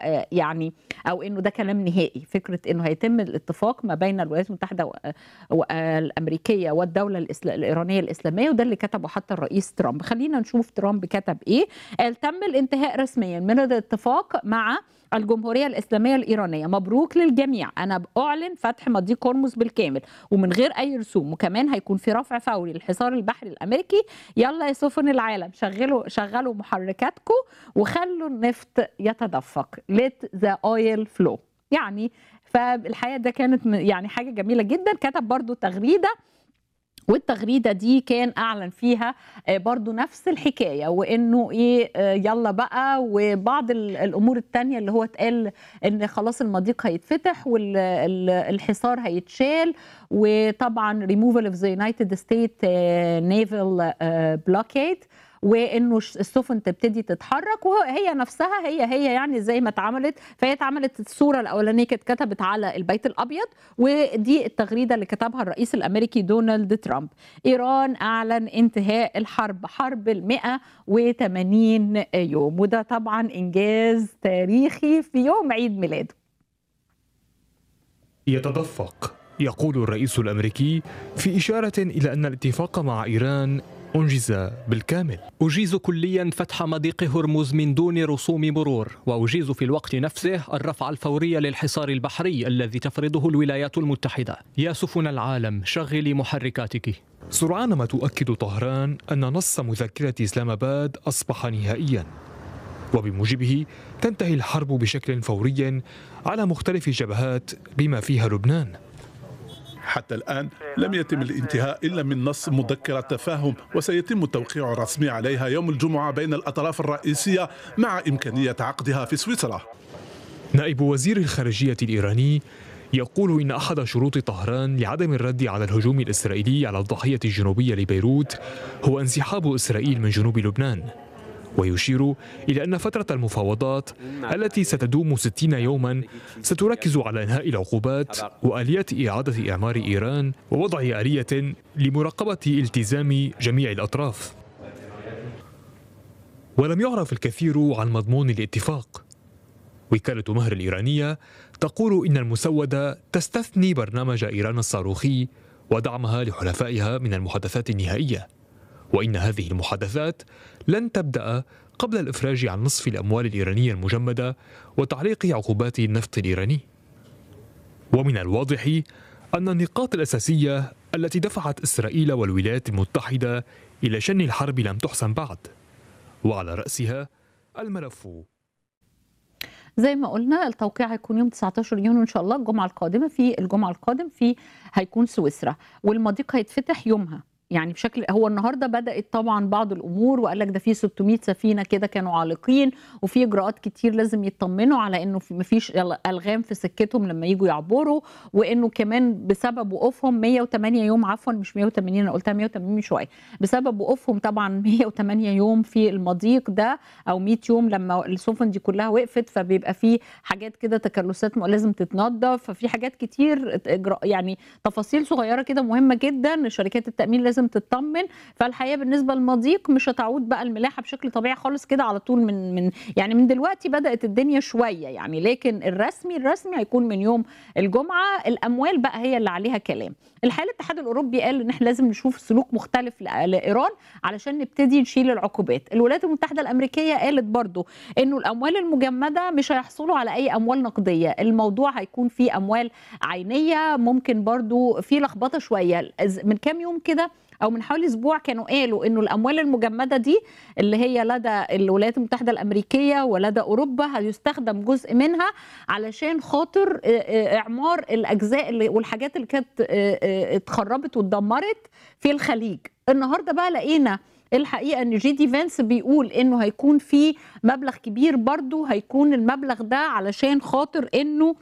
يعني أو إنه ده كلام نهائي، فكرة إنه هيتم الاتفاق ما بين الولايات المتحدة الأمريكية والدولة الإيرانية الإسلامية، وده اللي كتبه حتى الرئيس ترامب. خلينا نشوف ترامب كتب إيه. قال: تم الانتهاء رسميا من الاتفاق مع الجمهورية الإسلامية الإيرانية، مبروك للجميع، أنا أعلن فتح مضيق هرمز بالكامل ومن غير أي رسوم، وكمان هيكون في رفع فوري للحصار البحري الأمريكي. يلا يا سفن العالم، شغلوا محركاتكم وخلوا النفط يتدفق. let the oil flow. يعني فالحقيقة ده كانت يعني حاجة جميلة جدا. كتب برضو تغريدة، والتغريدة دي كان أعلن فيها برضو نفس الحكاية، وإنه إيه يلا بقى، وبعض الأمور التانية اللي هو اتقال إن خلاص المضيق هيتفتح والحصار هيتشال، وطبعا removal of the United States naval blockade، وانه السفن تبتدي تتحرك، وهي نفسها هي يعني زي ما اتعملت. فهي اتعملت الصوره الاولانيه كانت كتبت على البيت الابيض، ودي التغريده اللي كتبها الرئيس الامريكي دونالد ترامب: ايران اعلن انتهاء الحرب، حرب ال 180 يوم. وده طبعا انجاز تاريخي في يوم عيد ميلاده. يتدفق، يقول الرئيس الامريكي في اشاره الى ان الاتفاق مع ايران أنجز بالكامل. أجيز كليا فتح مضيق هرمز من دون رسوم مرور، وأجيز في الوقت نفسه الرفع الفوري للحصار البحري الذي تفرضه الولايات المتحدة. يا سفن العالم، شغلي محركاتك. سرعان ما تؤكد طهران أن نص مذكرة إسلام آباد أصبح نهائيا، وبموجبه تنتهي الحرب بشكل فوري على مختلف الجبهات بما فيها لبنان. حتى الآن لم يتم الانتهاء إلا من نص مذكرة تفاهم، وسيتم التوقيع الرسمي عليها يوم الجمعة بين الأطراف الرئيسية مع إمكانية عقدها في سويسرا. نائب وزير الخارجية الإيراني يقول إن أحد شروط طهران لعدم الرد على الهجوم الإسرائيلي على الضاحية الجنوبية لبيروت هو انسحاب إسرائيل من جنوب لبنان، ويشير إلى أن فترة المفاوضات التي ستدوم 60 يوما ستركز على إنهاء العقوبات وآليات إعادة إعمار إيران ووضع آلية لمراقبة التزام جميع الأطراف. ولم يعرف الكثير عن مضمون الاتفاق. وكالة مهر الإيرانية تقول إن المسودة تستثني برنامج إيران الصاروخي ودعمها لحلفائها من المحادثات النهائية، وإن هذه المحادثات لن تبدأ قبل الإفراج عن نصف الأموال الإيرانية المجمدة وتعليق عقوبات النفط الإيراني. ومن الواضح أن النقاط الأساسية التي دفعت إسرائيل والولايات المتحدة إلى شن الحرب لم تحسم بعد، وعلى رأسها الملف. زي ما قلنا التوقيع هيكون يوم 19 يونيو ان شاء الله، الجمعه القادم هيكون سويسرا، والمضيق هيتفتح يومها. يعني بشكل هو النهارده بدات طبعا بعض الامور، وقال لك ده في 600 سفينه كده كانوا عالقين، وفي اجراءات كتير لازم يطمنوا على انه مفيش الغام في سكتهم لما يجوا يعبروا، وانه كمان بسبب وقوفهم 108 يوم، عفوا مش 180، انا قلتها 180 شويه، بسبب وقوفهم طبعا 108 يوم في المضيق ده او 100 يوم لما السفن دي كلها وقفت، فبيبقى في حاجات كده تكلسات لازم تتنظف، ففي حاجات كتير يعني تفاصيل صغيره كده مهمه جدا، شركات التامين لازم تطمن. فالحقيقه بالنسبه للمضيق مش هتعود بقى الملاحه بشكل طبيعي خالص كده على طول، من دلوقتي بدات الدنيا شويه يعني، لكن الرسمي هيكون من يوم الجمعه. الاموال بقى هي اللي عليها كلام. الحقيقه الاتحاد الاوروبي قال ان احنا لازم نشوف سلوك مختلف لايران علشان نبتدي نشيل العقوبات. الولايات المتحده الامريكيه قالت برضو انه الاموال المجمده مش هيحصلوا على اي اموال نقديه، الموضوع هيكون فيه اموال عينيه. ممكن برضو في لخبطه شويه من كام يوم كده او من حوالي اسبوع كانوا قالوا انه الاموال المجمده دي اللي هي لدى الولايات المتحده الامريكيه ولدى اوروبا هيستخدم جزء منها علشان خاطر اعمار الاجزاء والحاجات اللي كانت اتخربت واتدمرت في الخليج. النهارده بقى لقينا الحقيقه ان جي دي فانس بيقول انه هيكون في مبلغ كبير، برضو هيكون المبلغ ده علشان خاطر انه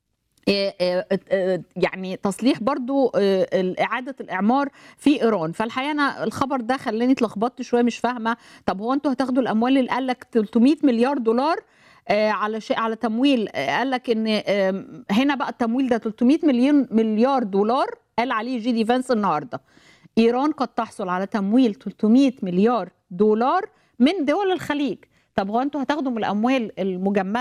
يعني تصليح برضو إعادة الإعمار في إيران. فالحقيقة أنا الخبر ده خلاني اتلخبطت شوية، مش فاهمة طب هو أنتوا هتاخدوا الأموال اللي قال لك 300 مليار دولار على تمويل، قال لك إن هنا بقى التمويل ده 300 مليار دولار قال عليه جي دي فانس النهاردة. إيران قد تحصل على تمويل 300 مليار دولار من دول الخليج. طب هو أنتوا هتاخدوا من الأموال المجمدة